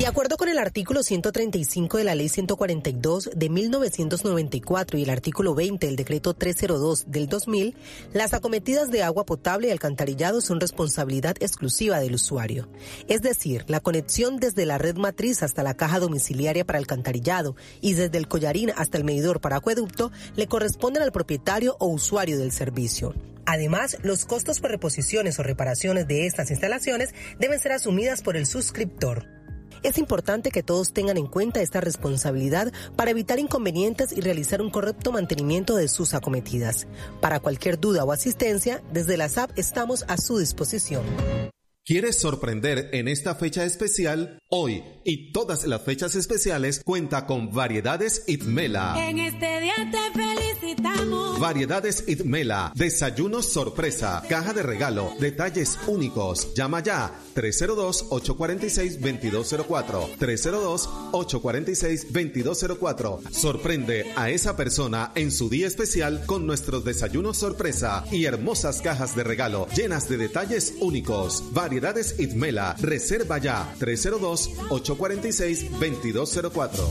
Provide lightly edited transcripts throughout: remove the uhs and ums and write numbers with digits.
De acuerdo con el artículo 135 de la Ley 142 de 1994 y el artículo 20 del Decreto 302 del 2000, las acometidas de agua potable y alcantarillado son responsabilidad exclusiva del usuario. Es decir, la conexión desde la red matriz hasta la caja domiciliaria para alcantarillado y desde el collarín hasta el medidor para acueducto le corresponden al propietario o usuario del servicio. Además, los costos por reposiciones o reparaciones de estas instalaciones deben ser asumidas por el suscriptor. Es importante que todos tengan en cuenta esta responsabilidad para evitar inconvenientes y realizar un correcto mantenimiento de sus acometidas. Para cualquier duda o asistencia, desde la SAP estamos a su disposición. ¿Quieres sorprender en esta fecha especial? Hoy y todas las fechas especiales cuenta con Variedades Itmela. En este día te felicitamos. Variedades Itmela, desayunos sorpresa, caja de regalo, detalles únicos. Llama ya 302-846-2204. 302-846-2204. Sorprende a esa persona en su día especial con nuestros desayunos sorpresa y hermosas cajas de regalo llenas de detalles únicos. Variedades Itmela. Reserva ya 302-846-2204.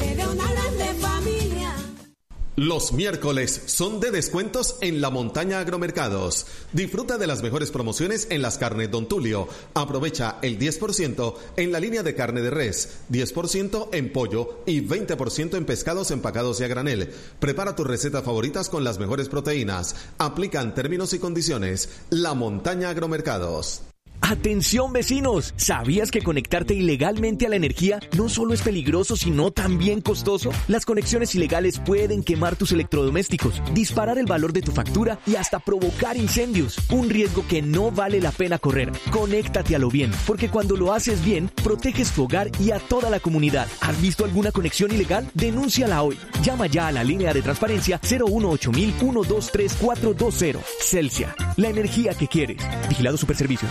Los miércoles son de descuentos en La Montaña Agromercados. Disfruta de las mejores promociones en las carnes Don Tulio. Aprovecha el 10% en la línea de carne de res, 10% en pollo y 20% en pescados empacados y a granel. Prepara tus recetas favoritas con las mejores proteínas. Aplican términos y condiciones. La Montaña Agromercados. ¡Atención, vecinos! ¿Sabías que conectarte ilegalmente a la energía no solo es peligroso, sino también costoso? Las conexiones ilegales pueden quemar tus electrodomésticos, disparar el valor de tu factura y hasta provocar incendios. Un riesgo que no vale la pena correr. Conéctate a lo bien, porque cuando lo haces bien, proteges tu hogar y a toda la comunidad. ¿Has visto alguna conexión ilegal? Denúnciala hoy. Llama ya a la línea de transparencia 018-123-420. Celsia, la energía que quieres. Vigilado Superservicios.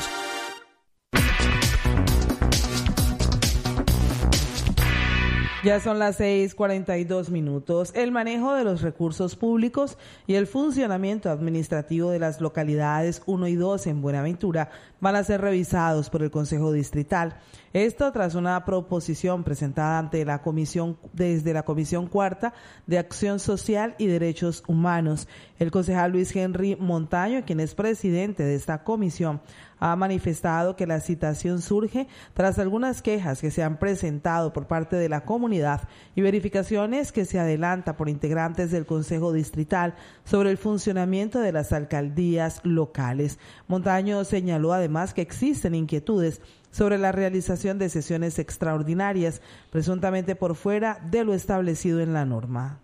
Ya son las 6:42. El manejo de los recursos públicos y el funcionamiento administrativo de las localidades 1 y 2 en Buenaventura van a ser revisados por el Consejo Distrital. Esto tras una proposición presentada ante la Comisión Cuarta de Acción Social y Derechos Humanos. El concejal Luis Henry Montaño, quien es presidente de esta comisión, ha manifestado que la citación surge tras algunas quejas que se han presentado por parte de la comunidad y verificaciones que se adelanta por integrantes del Consejo Distrital sobre el funcionamiento de las alcaldías locales. Montaño señaló además que existen inquietudes sobre la realización de sesiones extraordinarias, presuntamente por fuera de lo establecido en la norma.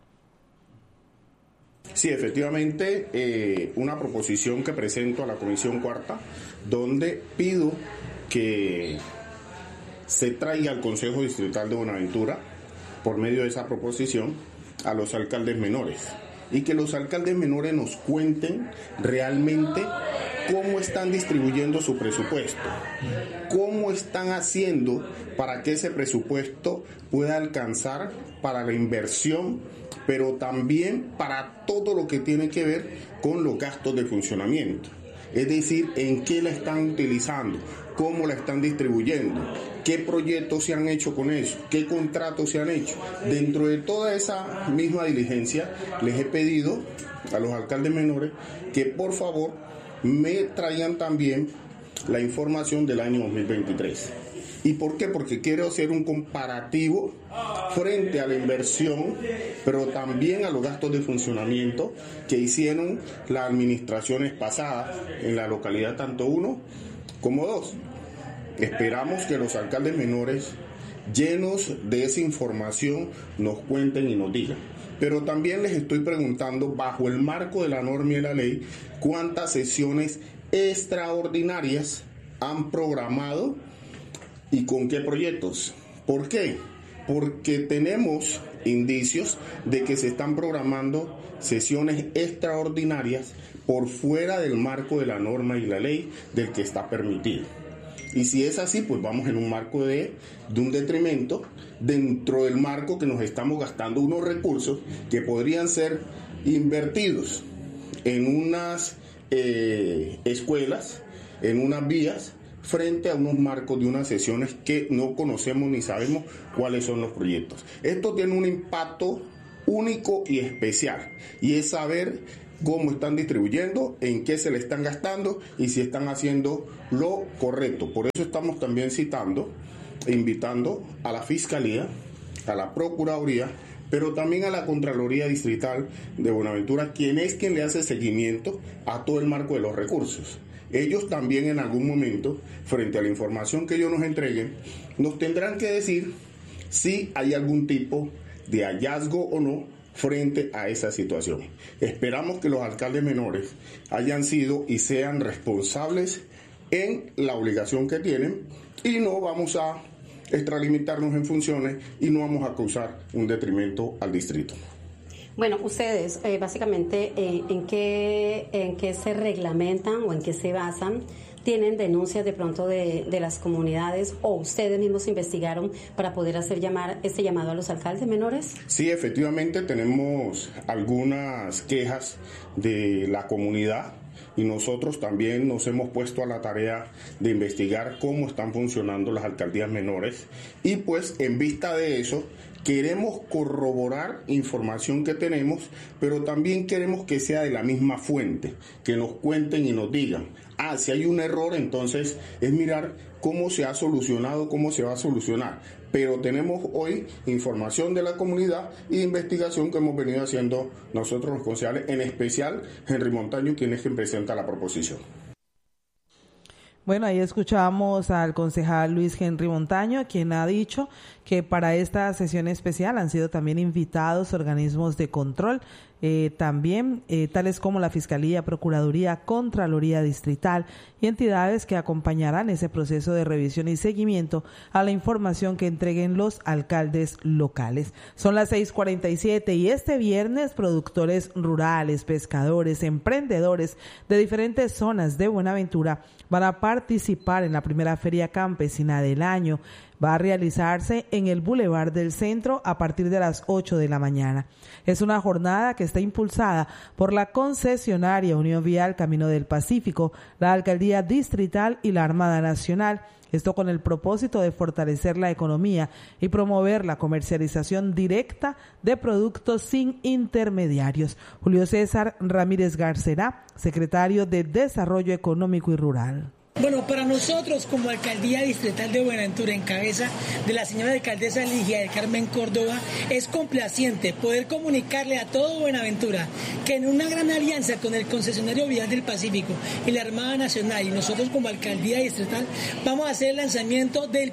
Sí, efectivamente, una proposición que presento a la Comisión Cuarta, donde pido que se traiga al Consejo Distrital de Buenaventura, por medio de esa proposición, a los alcaldes menores, y que los alcaldes menores nos cuenten realmente cómo están distribuyendo su presupuesto, cómo están haciendo para que ese presupuesto pueda alcanzar para la inversión, pero también para todo lo que tiene que ver con los gastos de funcionamiento. Es decir, en qué la están utilizando, cómo la están distribuyendo, qué proyectos se han hecho con eso, qué contratos se han hecho. Dentro de toda esa misma diligencia, les he pedido a los alcaldes menores que por favor me traigan también la información del año 2023. ¿Y por qué? Porque quiero hacer un comparativo frente a la inversión, pero también a los gastos de funcionamiento que hicieron las administraciones pasadas en la localidad tanto 1 como 2. Esperamos que los alcaldes menores, llenos de esa información, nos cuenten y nos digan. Pero también les estoy preguntando, bajo el marco de la norma y la ley, cuántas sesiones extraordinarias han programado y con qué proyectos. ¿Por qué? Porque tenemos indicios de que se están programando sesiones extraordinarias por fuera del marco de la norma y la ley del que está permitido. Y si es así, pues vamos en un marco de un detrimento dentro del marco que nos estamos gastando unos recursos que podrían ser invertidos en unas escuelas, en unas vías, frente a unos marcos de unas sesiones que no conocemos ni sabemos cuáles son los proyectos. Esto tiene un impacto único y especial, y es saber cómo están distribuyendo, en qué se le están gastando y si están haciendo lo correcto. Por eso estamos también invitando a la Fiscalía, a la Procuraduría, pero también a la Contraloría Distrital de Buenaventura, quien le hace seguimiento a todo el marco de los recursos. Ellos también en algún momento, frente a la información que ellos nos entreguen, nos tendrán que decir si hay algún tipo de hallazgo o no frente a esa situación. Esperamos que los alcaldes menores hayan sido y sean responsables en la obligación que tienen, y no vamos a extralimitarnos en funciones y no vamos a causar un detrimento al distrito. Bueno, ustedes básicamente ¿en qué se reglamentan o en qué se basan? ¿Tienen denuncias de pronto de las comunidades, o ustedes mismos investigaron para poder hacer este llamado a los alcaldes menores? Sí, efectivamente tenemos algunas quejas de la comunidad, y nosotros también nos hemos puesto a la tarea de investigar cómo están funcionando las alcaldías menores, y pues en vista de eso queremos corroborar información que tenemos, pero también queremos que sea de la misma fuente, que nos cuenten y nos digan, si hay un error, entonces es mirar cómo se ha solucionado, cómo se va a solucionar. Pero tenemos hoy información de la comunidad y investigación que hemos venido haciendo nosotros los concejales, en especial Henry Montaño, quien es quien presenta la proposición. Bueno, ahí escuchamos al concejal Luis Henry Montaño, quien ha dicho que para esta sesión especial han sido también invitados organismos de control, tales como la Fiscalía, Procuraduría, Contraloría Distrital y entidades que acompañarán ese proceso de revisión y seguimiento a la información que entreguen los alcaldes locales. Son las 6:47 y este viernes productores rurales, pescadores, emprendedores de diferentes zonas de Buenaventura van a participar en la primera feria campesina del año. Va a realizarse en el Boulevard del Centro a partir de las 8 de la mañana. Es una jornada que está impulsada por la concesionaria Unión Vial Camino del Pacífico, la Alcaldía Distrital y la Armada Nacional. Esto con el propósito de fortalecer la economía y promover la comercialización directa de productos sin intermediarios. Julio César Ramírez Garcerá, secretario de Desarrollo Económico y Rural. Bueno, para nosotros como Alcaldía Distrital de Buenaventura, en cabeza de la señora alcaldesa Ligia del Carmen Córdoba, es complaciente poder comunicarle a todo Buenaventura que en una gran alianza con el concesionario Vial del Pacífico y la Armada Nacional y nosotros como Alcaldía Distrital vamos a hacer el lanzamiento del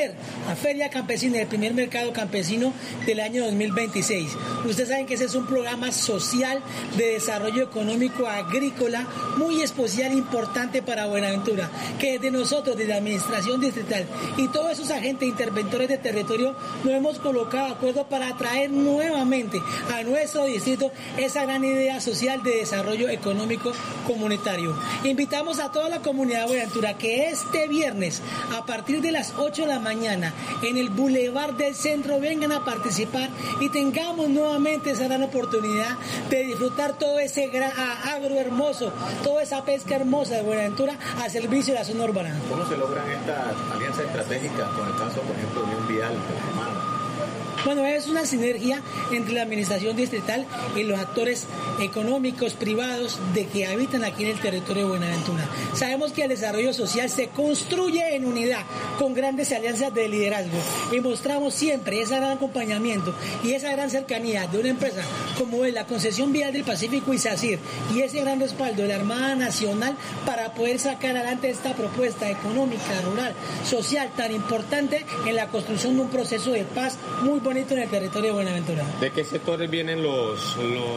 la Feria Campesina, del primer mercado campesino del año 2026. Ustedes saben que ese es un programa social de desarrollo económico agrícola muy especial, importante para Buenaventura, que desde nosotros, desde la Administración Distrital y todos esos agentes interventores de territorio, nos hemos colocado de acuerdo para atraer nuevamente a nuestro distrito esa gran idea social de desarrollo económico comunitario. Invitamos a toda la comunidad de Buenaventura que este viernes, a partir de las 8 de la mañana, en el Boulevard del Centro, vengan a participar y tengamos nuevamente esa gran oportunidad de disfrutar todo ese gran agro hermoso, toda esa pesca hermosa de Buenaventura a servicio de la zona urbana. ¿Cómo se logran estas alianzas estratégicas con el caso, por ejemplo, de un vial, de la Armada? Bueno, es una sinergia entre la administración distrital y los actores económicos privados de que habitan aquí en el territorio de Buenaventura. Sabemos que el desarrollo social se construye en unidad, con grandes alianzas de liderazgo, y mostramos siempre ese gran acompañamiento y esa gran cercanía de una empresa como es la Concesión Vial del Pacífico y SACIR, y ese gran respaldo de la Armada Nacional para poder sacar adelante esta propuesta económica, rural, social tan importante en la construcción de un proceso de paz muy bonito en el territorio de Buenaventura. ¿De qué sectores vienen los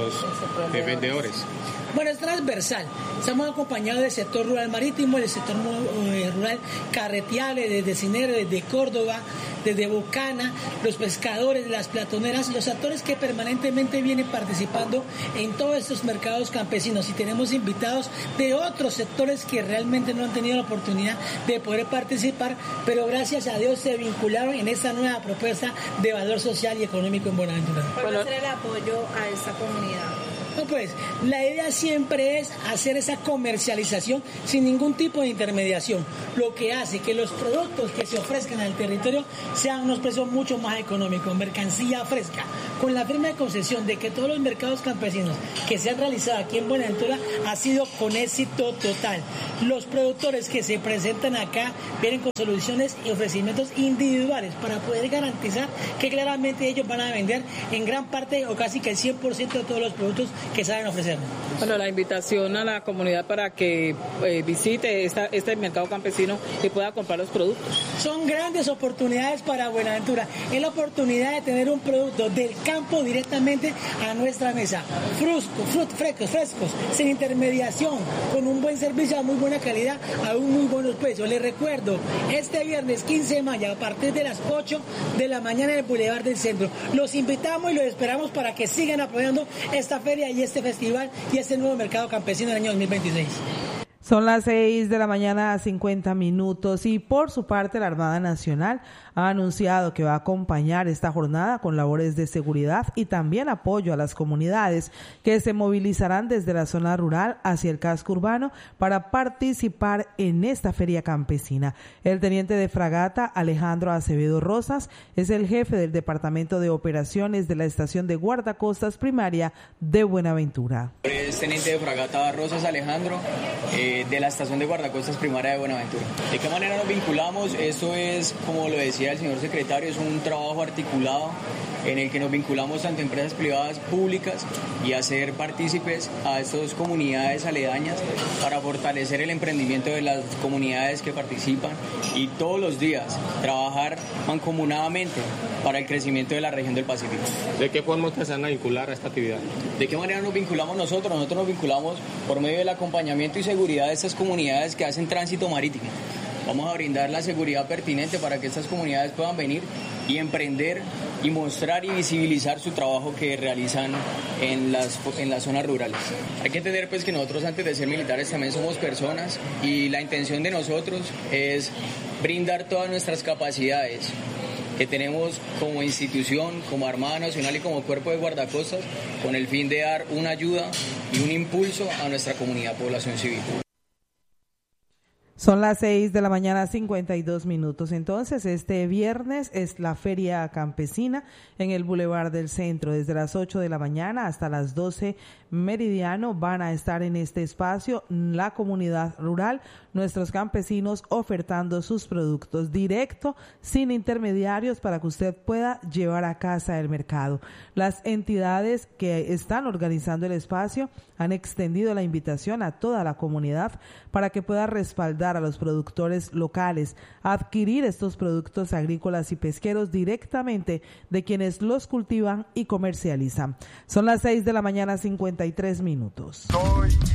vendedores? Bueno, es transversal. Estamos acompañados del sector rural marítimo, del sector rural carreteable, desde Cinero, desde Córdoba, desde Bocana, los pescadores, las platoneras, los actores que permanentemente vienen participando en todos estos mercados campesinos. Y tenemos invitados de otros sectores que realmente no han tenido la oportunidad de poder participar, pero gracias a Dios se vincularon en esta nueva propuesta de valor social y económico en Buenaventura. ¿Cuál va a ser el apoyo a esta comunidad? No, pues la idea siempre es hacer esa comercialización sin ningún tipo de intermediación, lo que hace que los productos que se ofrezcan al territorio sean unos precios mucho más económicos, mercancía fresca, con la firme concesión de que todos los mercados campesinos que se han realizado aquí en Buenaventura ha sido con éxito total. Los productores que se presentan acá vienen con soluciones y ofrecimientos individuales para poder garantizar que claramente ellos van a vender en gran parte o casi que el 100% de todos los productos que saben ofrecer. Bueno, la invitación a la comunidad para que visite este mercado campesino y pueda comprar los productos. Son grandes oportunidades para Buenaventura. Es la oportunidad de tener un producto del campo directamente a nuestra mesa. Frescos, sin intermediación, con un buen servicio a muy buena calidad, a un muy buenos precios. Les recuerdo, este viernes 15 de mayo, a partir de las 8 de la mañana en el Boulevard del Centro. Los invitamos y los esperamos para que sigan apoyando esta feria y este festival y este nuevo mercado campesino del año 2026. Son las 6 de la mañana, 50 minutos, y por su parte la Armada Nacional ha anunciado que va a acompañar esta jornada con labores de seguridad y también apoyo a las comunidades que se movilizarán desde la zona rural hacia el casco urbano para participar en esta feria campesina. El teniente de fragata Alejandro Acevedo Rosas es el jefe del Departamento de Operaciones de la Estación de Guardacostas Primaria de Buenaventura. Es teniente de fragata Rosas Alejandro, de la Estación de Guardacostas Primaria de Buenaventura. ¿De qué manera nos vinculamos? Esto es, como lo decía el señor secretario, es un trabajo articulado en el que nos vinculamos tanto empresas privadas, públicas, y hacer partícipes a estas comunidades aledañas para fortalecer el emprendimiento de las comunidades que participan y todos los días trabajar mancomunadamente para el crecimiento de la región del Pacífico. ¿De qué forma ustedes se van a vincular a esta actividad? ¿De qué manera nos vinculamos nosotros? Nosotros nos vinculamos por medio del acompañamiento y seguridad de estas comunidades que hacen tránsito marítimo. Vamos a brindar la seguridad pertinente para que estas comunidades puedan venir y emprender y mostrar y visibilizar su trabajo que realizan en las zonas rurales. Hay que entender pues que nosotros, antes de ser militares, también somos personas, y la intención de nosotros es brindar todas nuestras capacidades que tenemos como institución, como Armada Nacional y como Cuerpo de Guardacostas, con el fin de dar una ayuda y un impulso a nuestra comunidad, población civil. Son las 6 de la mañana, 52 minutos. Entonces, este viernes es la Feria Campesina en el Boulevard del Centro. Desde las 8 de la mañana hasta las 12 meridiano van a estar en este espacio la comunidad rural, nuestros campesinos ofertando sus productos directo, sin intermediarios, para que usted pueda llevar a casa el mercado. Las entidades que están organizando el espacio han extendido la invitación a toda la comunidad para que pueda respaldar a los productores locales, adquirir estos productos agrícolas y pesqueros directamente de quienes los cultivan y comercializan. Son las 6 de la mañana, 53 minutos.